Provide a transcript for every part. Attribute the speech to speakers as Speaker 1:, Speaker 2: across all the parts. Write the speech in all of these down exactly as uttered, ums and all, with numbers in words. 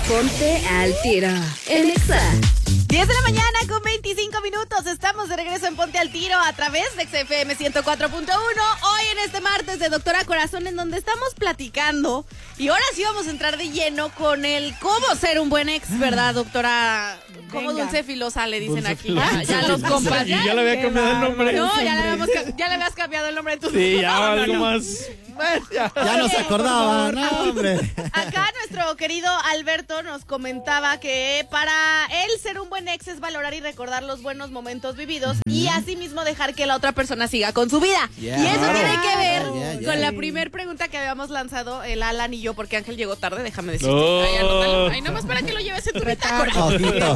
Speaker 1: Ponte al tiro en Exa.
Speaker 2: diez de la mañana con veinticinco minutos. Estamos de regreso en Ponte al Tiro a través de X F M ciento cuatro punto uno. Hoy en este martes de Doctora Corazón, en donde estamos platicando. Y ahora sí vamos a entrar de lleno con el cómo ser un buen ex, ¿verdad, doctora? Como
Speaker 3: Venga.
Speaker 2: Dulce Filosa le dicen
Speaker 4: Dulce
Speaker 2: aquí.
Speaker 4: Filosa.
Speaker 2: Ah, ya los compas.
Speaker 4: Y ya le había cambiado el nombre.
Speaker 2: No, ya le, habíamos, ya le habías cambiado el nombre de tu.
Speaker 4: Sí, ya
Speaker 2: No, no,
Speaker 4: algo
Speaker 2: no.
Speaker 4: más. Bueno, ya.
Speaker 3: Ya no se acordaba, no, hombre.
Speaker 2: Acá nuestro querido Alberto nos comentaba que para él ser un buen ex es valorar y recordar los buenos momentos vividos y asimismo dejar que la otra persona siga con su vida.
Speaker 3: Yeah.
Speaker 2: Y eso
Speaker 3: Claro.
Speaker 2: tiene que ver
Speaker 3: Yeah, yeah.
Speaker 2: con la primer pregunta que habíamos lanzado el Alan y yo, porque Ángel llegó tarde, déjame decirte.
Speaker 4: No.
Speaker 2: Ay, anótalo. Ay, nomás para que lo lleves en tu bitácora.
Speaker 3: Ojito.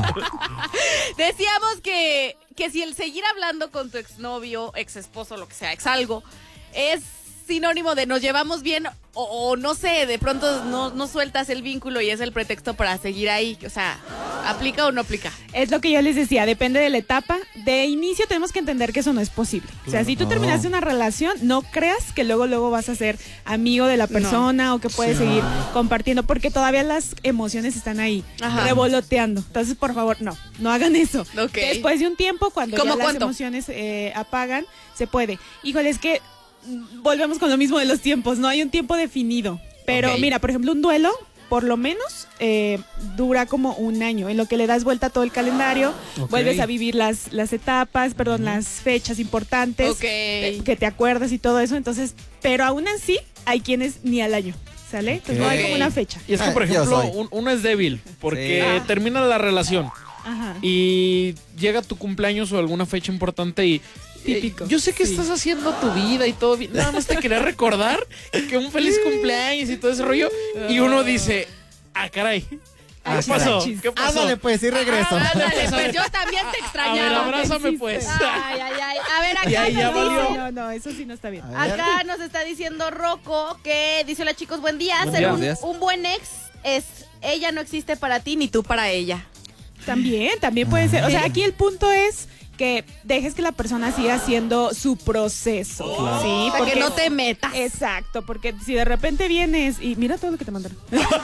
Speaker 2: Decíamos que, que si el seguir hablando con tu exnovio, ex esposo, lo que sea, ex algo, es sinónimo de nos llevamos bien o, o no sé, de pronto no, no sueltas el vínculo y es el pretexto para seguir ahí. O sea, ¿aplica o no aplica?
Speaker 5: Es lo que yo les decía, depende de la etapa. De inicio tenemos que entender que eso no es posible. O sea, si tú
Speaker 3: No.
Speaker 5: terminaste una relación, no creas que luego luego vas a ser amigo de la persona o que puedes seguir compartiendo, porque todavía las emociones están ahí,
Speaker 2: Ajá.
Speaker 5: revoloteando. Entonces, por favor, no, no hagan eso.
Speaker 2: Ok.
Speaker 5: Después de un tiempo, cuando ya
Speaker 2: ¿Cómo
Speaker 5: las
Speaker 2: cuánto?
Speaker 5: emociones eh, apagan, se puede. Híjole, es que mm, volvemos con lo mismo de los tiempos, no hay un tiempo definido. Pero
Speaker 2: Ok.
Speaker 5: mira, por ejemplo, un duelo, por lo menos eh, dura como un año, en lo que le das vuelta a todo el calendario,
Speaker 4: Ok.
Speaker 5: vuelves a vivir las, las etapas, perdón, las fechas importantes,
Speaker 2: Ok.
Speaker 5: eh, que te acuerdas y todo eso. Entonces, pero aún así hay quienes ni al año, ¿sale? Entonces no hay como una fecha.
Speaker 4: Y es que, por
Speaker 3: Ah, yo
Speaker 4: ejemplo,
Speaker 3: soy.
Speaker 4: un- uno es débil porque
Speaker 5: Sí. Ah.
Speaker 4: termina la relación
Speaker 5: Ajá.
Speaker 4: y llega tu cumpleaños o alguna fecha importante y...
Speaker 5: Típico.
Speaker 4: eh, yo sé que
Speaker 5: Sí.
Speaker 4: estás haciendo tu vida y todo bien. Nada más te quería recordar que un feliz cumpleaños y todo ese rollo. Y uno dice, ah, caray. ¿Qué
Speaker 3: Ah,
Speaker 4: pasó?
Speaker 5: caray.
Speaker 4: ¿Qué pasó?
Speaker 3: Ándale, pues, y regreso.
Speaker 2: Ah, ándale, pues yo también te
Speaker 4: A ver,
Speaker 2: extrañaba.
Speaker 4: abrázame pues.
Speaker 2: Ay, ay, ay. A ver,
Speaker 4: Y
Speaker 2: acá
Speaker 4: ahí ya
Speaker 2: nos
Speaker 4: valió.
Speaker 2: dice-
Speaker 5: No, no, eso sí no está bien.
Speaker 3: A ver.
Speaker 2: Acá nos está diciendo Rocco que dice: hola chicos, buen día.
Speaker 4: Buen
Speaker 2: Ser
Speaker 4: día.
Speaker 2: un,
Speaker 3: Buenos días.
Speaker 2: un buen ex es ella no existe para ti ni tú para ella.
Speaker 5: También, también puede ser. O sea, aquí el punto es que dejes que la persona siga haciendo su proceso. Sí,
Speaker 2: O sea,
Speaker 5: porque
Speaker 2: que no te metas.
Speaker 5: Exacto, porque si de repente vienes y mira todo lo que te mandaron.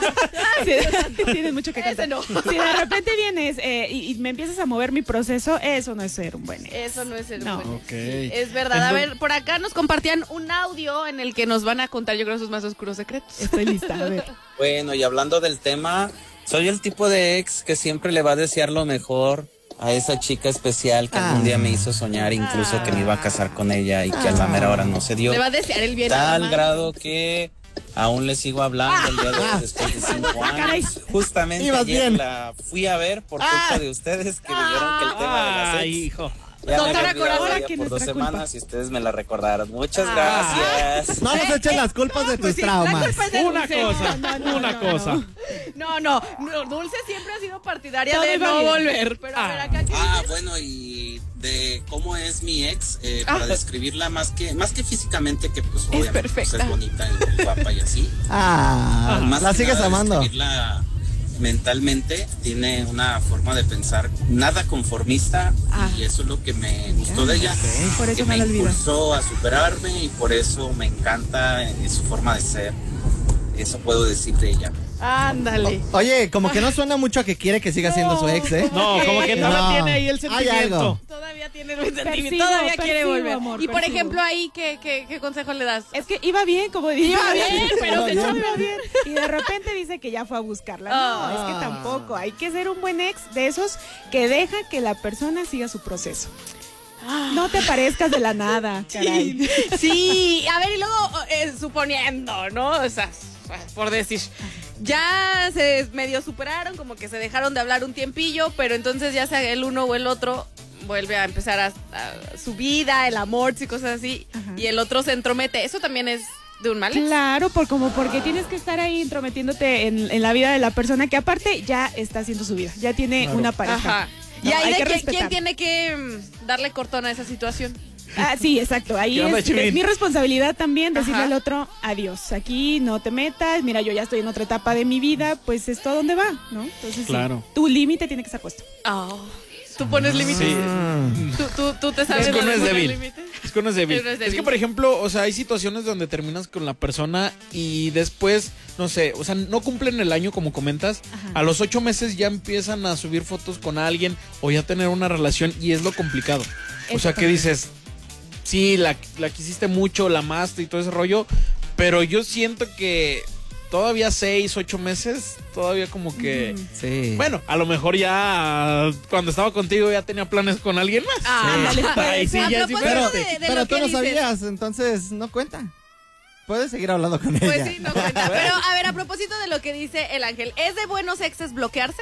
Speaker 5: Sí, tienes mucho que
Speaker 2: Ese
Speaker 5: cantar.
Speaker 2: no.
Speaker 5: Si de repente vienes eh, y, y me empiezas a mover mi proceso, eso no es ser un buen ex.
Speaker 2: Eso no es el
Speaker 5: No.
Speaker 2: buen ex.
Speaker 4: Ok.
Speaker 2: Es verdad. A ver, por acá nos compartían un audio en el que nos van a contar, yo creo, sus más oscuros secretos.
Speaker 5: Estoy lista, a ver.
Speaker 6: Bueno, y hablando del tema, soy el tipo de ex que siempre le va a desear lo mejor a esa chica especial que algún día me hizo soñar, incluso que me iba a casar con ella y que a la mera hora no se dio.
Speaker 2: Le va a desear el bien. nada
Speaker 6: Tal
Speaker 2: más.
Speaker 6: grado que aún le sigo hablando el día de hoy después de cinco años. Justamente
Speaker 3: Ibas
Speaker 6: ayer
Speaker 3: bien.
Speaker 6: la fui a ver por culpa de ustedes que dijeron que el tema de las
Speaker 4: Ay,
Speaker 6: ex
Speaker 4: hijo.
Speaker 6: ya me
Speaker 2: Doctora
Speaker 6: había olvidado
Speaker 2: Corazón,
Speaker 6: ya
Speaker 5: que
Speaker 6: por dos
Speaker 5: nuestra culpa.
Speaker 6: semanas y ustedes me la recordaron. Muchas
Speaker 2: Ah.
Speaker 6: gracias.
Speaker 3: No nos echen las culpas de tus
Speaker 2: Pues sí, la
Speaker 3: traumas.
Speaker 2: culpa es de
Speaker 4: Una
Speaker 2: Dulce.
Speaker 4: cosa,
Speaker 5: No, no,
Speaker 4: una
Speaker 5: no,
Speaker 4: cosa.
Speaker 2: No, no, no, Dulce siempre ha sido partidaria
Speaker 5: Todo
Speaker 2: de
Speaker 5: iba
Speaker 2: no
Speaker 5: bien.
Speaker 2: volver. Pero a ver, acá, ¿qué
Speaker 6: Ah,
Speaker 2: dices?
Speaker 6: bueno, y de cómo es mi ex, eh, para
Speaker 2: Ah.
Speaker 6: describirla más que más que físicamente, que pues obviamente pues,
Speaker 2: perfecta.
Speaker 6: es bonita y guapa y así.
Speaker 3: Ah,
Speaker 6: Más
Speaker 3: la
Speaker 6: que
Speaker 3: sigues
Speaker 6: nada,
Speaker 3: amando.
Speaker 6: describirla mentalmente, tiene una forma de pensar nada conformista
Speaker 2: Ah.
Speaker 6: y eso es lo que me gustó de ella.
Speaker 5: Por eso
Speaker 6: que
Speaker 5: no
Speaker 6: me
Speaker 5: la olvidas.
Speaker 6: impulsó a superarme y por eso me encanta eh, su forma de ser. Eso puedo decir de ella.
Speaker 2: Ándale.
Speaker 3: Oye, como que no suena mucho a que quiere que siga siendo su ex, ¿eh?
Speaker 4: No, como que todavía
Speaker 3: No.
Speaker 4: tiene ahí el
Speaker 3: Hay
Speaker 4: sentimiento.
Speaker 3: algo.
Speaker 2: Todavía tiene el sentimiento,
Speaker 5: Percibo,
Speaker 2: todavía quiere
Speaker 5: percibo,
Speaker 2: volver.
Speaker 5: amor,
Speaker 2: y por
Speaker 5: percibo.
Speaker 2: ejemplo ahí, ¿qué, qué, qué consejo le das?
Speaker 5: Es que iba bien, como dice.
Speaker 2: Iba bien, pero se echó a
Speaker 5: iba
Speaker 2: perder.
Speaker 5: bien. Y de repente dice que ya fue a buscarla. No,
Speaker 2: Ah.
Speaker 5: es que tampoco. Hay que ser un buen ex de esos que deja que la persona siga su proceso. No te parezcas de la nada, caray.
Speaker 2: Sí, a ver, y luego, eh, suponiendo, ¿no? O sea, por decir, ya se medio superaron, como que se dejaron de hablar un tiempillo, pero entonces ya sea el uno o el otro vuelve a empezar a, a su vida, el amor y cosas así,
Speaker 5: Ajá.
Speaker 2: y el otro se entromete. Eso también es de un mal ex.
Speaker 5: Claro, por como porque tienes que estar ahí intrometiéndote en, en la vida de la persona que aparte ya está haciendo su vida, ya tiene una pareja.
Speaker 2: Ajá. Y
Speaker 5: No,
Speaker 2: ahí
Speaker 5: hay
Speaker 2: de
Speaker 5: que
Speaker 2: que- quién
Speaker 5: respetar.
Speaker 2: tiene que mm, darle cortón a esa situación.
Speaker 5: Ah, sí, exacto. Ahí
Speaker 4: ¿Qué onda,
Speaker 5: es,
Speaker 4: Chivín?
Speaker 5: es mi responsabilidad también decirle
Speaker 2: Ajá.
Speaker 5: al otro, adiós, aquí no te metas, mira, yo ya estoy en otra etapa de mi vida, pues esto a dónde va, ¿no? Entonces, sí,
Speaker 4: Claro.
Speaker 5: tu límite tiene que estar puesto.
Speaker 2: Oh. Tú pones límites.
Speaker 4: Sí.
Speaker 2: ¿Tú, tú, tú te sabes
Speaker 4: Es que uno
Speaker 2: dónde
Speaker 4: es
Speaker 2: poner
Speaker 4: débil.
Speaker 2: límites?
Speaker 4: Es que uno es débil.
Speaker 2: Uno es
Speaker 4: Es
Speaker 2: débil.
Speaker 4: que, por ejemplo, o sea, hay situaciones donde terminas con la persona y después, no sé, o sea, no cumplen el año como comentas.
Speaker 5: Ajá.
Speaker 4: A los ocho meses ya empiezan a subir fotos con alguien o ya tener una relación y es lo complicado. O sea, que dices, sí, la, la quisiste mucho, la amaste y todo ese rollo, pero yo siento que todavía seis, ocho meses, todavía como que...
Speaker 3: Sí.
Speaker 4: Bueno, a lo mejor ya cuando estaba contigo ya tenía planes con alguien más.
Speaker 2: Ah,
Speaker 5: Ándale, pues.
Speaker 4: Ahí sí
Speaker 2: A
Speaker 4: ya es
Speaker 2: propósito
Speaker 4: diferente.
Speaker 2: de- de
Speaker 3: Pero
Speaker 2: lo
Speaker 3: tú
Speaker 2: que
Speaker 3: no
Speaker 2: dices.
Speaker 3: sabías, entonces no cuenta. Puedes seguir hablando con
Speaker 2: Pues
Speaker 3: ella.
Speaker 2: sí, no cuenta. Pero a ver, a propósito de lo que dice el ángel, ¿es de buenos exes bloquearse?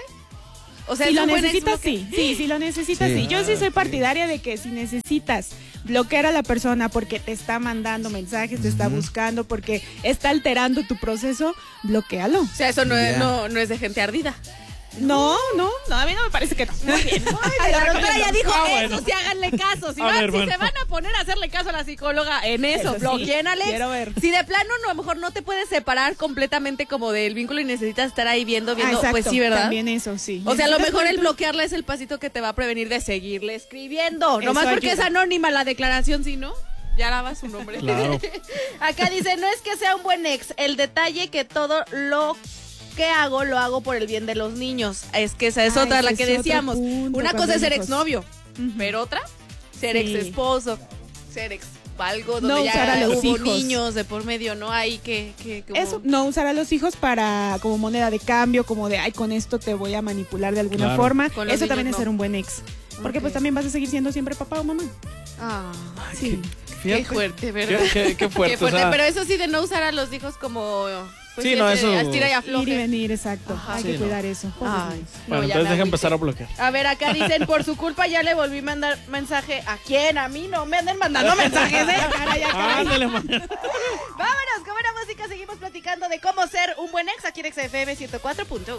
Speaker 2: O sea,
Speaker 5: Si
Speaker 2: ¿es
Speaker 5: lo
Speaker 2: un buen ex
Speaker 5: necesitas,
Speaker 2: bloque-
Speaker 5: sí. Sí, si lo necesitas,
Speaker 3: Sí.
Speaker 5: sí. Yo sí soy partidaria de que si necesitas bloquear a la persona porque te está mandando mensajes, te está buscando, porque está alterando tu proceso, bloquéalo.
Speaker 2: O sea, eso no, es,
Speaker 3: Ya.
Speaker 2: no, no es de gente ardida.
Speaker 5: No, no, no, a mí no me parece que no. Muy bien.
Speaker 2: La doctora ya dijo
Speaker 4: Ah,
Speaker 2: eso,
Speaker 4: bueno.
Speaker 2: sí háganle caso. Si,
Speaker 4: A
Speaker 2: van-
Speaker 4: ver,
Speaker 2: si
Speaker 4: bueno.
Speaker 2: se van a poner a hacerle caso a la psicóloga en eso,
Speaker 5: Eso sí,
Speaker 2: bloqueen a Alex.
Speaker 5: quiero ver.
Speaker 2: Si de plano no, a lo mejor no te puedes separar completamente como del vínculo y necesitas estar ahí viendo,
Speaker 5: Ah,
Speaker 2: viendo,
Speaker 5: exacto,
Speaker 2: pues sí, ¿verdad?
Speaker 5: También eso, sí.
Speaker 2: O sea, a lo
Speaker 5: Necesitas
Speaker 2: mejor el
Speaker 5: momentos-
Speaker 2: bloquearla es el pasito que te va a prevenir de seguirle escribiendo.
Speaker 5: Eso
Speaker 2: Nomás porque
Speaker 5: ayuda.
Speaker 2: es anónima la declaración, si no, ya lava su nombre.
Speaker 4: Claro.
Speaker 2: Acá dice, no es que sea un buen ex, el detalle que todo lo que hago, lo hago por el bien de los niños. Es que esa es
Speaker 5: Ah,
Speaker 2: otra,
Speaker 5: ese
Speaker 2: la que
Speaker 5: es otro
Speaker 2: decíamos.
Speaker 5: punto,
Speaker 2: Una
Speaker 5: cuando
Speaker 2: cosa es ser
Speaker 5: hay hijos.
Speaker 2: exnovio,
Speaker 5: Ujú.
Speaker 2: pero otra, ser
Speaker 5: Sí.
Speaker 2: ex esposo, ser ex algo donde
Speaker 5: No
Speaker 2: ya
Speaker 5: usar a los
Speaker 2: hubo
Speaker 5: hijos.
Speaker 2: niños de por medio, ¿no? Hay que... que como-
Speaker 5: Eso, no usar a los hijos para como moneda de cambio, como de, ay, con esto te voy a manipular de alguna
Speaker 4: Claro.
Speaker 5: forma.
Speaker 2: Con los
Speaker 5: Eso también
Speaker 2: niños
Speaker 5: es ser
Speaker 2: no.
Speaker 5: un buen ex. Porque
Speaker 2: Ok.
Speaker 5: pues también vas a seguir siendo siempre papá o mamá.
Speaker 2: Ah,
Speaker 5: Sí.
Speaker 2: qué
Speaker 4: Fíjate.
Speaker 2: fuerte, ¿verdad?
Speaker 4: Qué, qué- qué fuerte.
Speaker 2: Qué fuerte,
Speaker 4: o sea,
Speaker 2: pero eso sí de no usar a los hijos como... Pues
Speaker 4: Sí, no,
Speaker 2: ese
Speaker 4: eso-
Speaker 2: Estira y
Speaker 5: Ir y
Speaker 2: afloje.
Speaker 5: venir, exacto.
Speaker 2: Ajá.
Speaker 5: Hay
Speaker 4: Sí,
Speaker 5: que
Speaker 4: no.
Speaker 5: cuidar eso. Pobres
Speaker 2: Ay,
Speaker 5: niños.
Speaker 2: no,
Speaker 4: bueno,
Speaker 2: ya
Speaker 4: entonces
Speaker 2: me
Speaker 4: deja
Speaker 2: agüité.
Speaker 4: empezar a bloquear.
Speaker 2: A ver, acá dicen, por su culpa ya le volví a mandar mensaje. ¿A quién? A mí no me anden mandando mensajes, ¿eh? Caray, ya, caray.
Speaker 4: Ándale, man.
Speaker 2: Vámonos, con buena música seguimos platicando de cómo ser un buen ex aquí en X F M ciento cuatro punto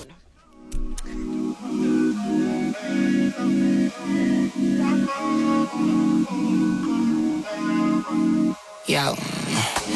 Speaker 2: uno.
Speaker 7: Yo,